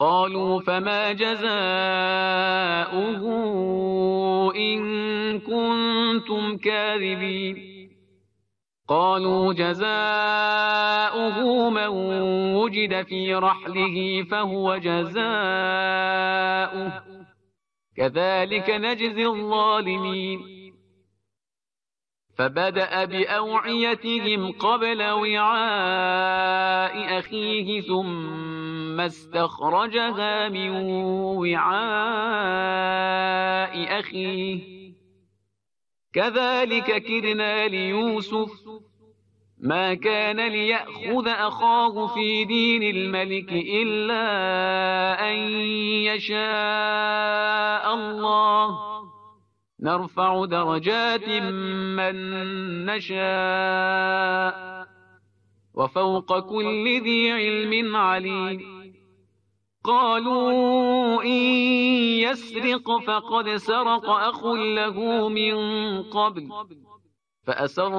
قالوا فما جزاؤه إن كنتم كاذبين قالوا جزاؤه من وجد في رحله فهو جزاؤه كذلك نجزي الظالمين فبدأ بأوعيتهم قبل وعاء أخيه ثم استخرجها من وعاء أخيه كذلك كدنا ليوسف ما كان ليأخذ أخاه في دين الملك إلا أن يشاء الله نرفع درجات من نشاء وفوق كل ذي علم عليم قالوا إن يسرق فقد سرق أخ له من قبل فأسر